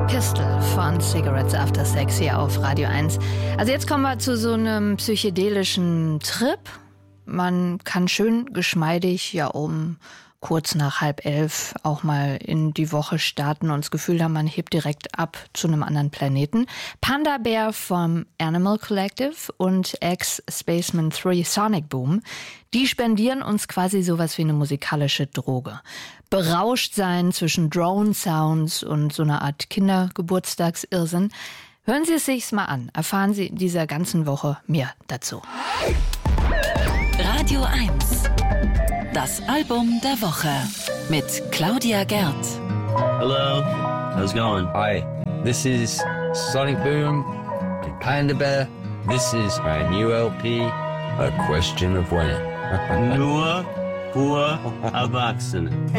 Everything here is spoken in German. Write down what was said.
Pistol von Cigarettes After Sex hier auf Radio 1. Also jetzt kommen wir zu so einem psychedelischen Trip. Man kann schön geschmeidig kurz nach 10:30 auch mal in die Woche starten und das Gefühl haben, man hebt direkt ab zu einem anderen Planeten. Panda Bear vom Animal Collective und Ex-Spaceman 3 Sonic Boom, die spendieren uns quasi sowas wie eine musikalische Droge. Berauscht sein zwischen Drone-Sounds und so einer Art Kindergeburtstagsirrsinn. Hören Sie es sich mal an. Erfahren Sie in dieser ganzen Woche mehr dazu. Radio 1. Das Album der Woche mit Claudia Gerd. Hello, how's it going? Hi, this is Sonic Boom and Panda Bear. This is my new LP, A Question of When. Nur für Erwachsene.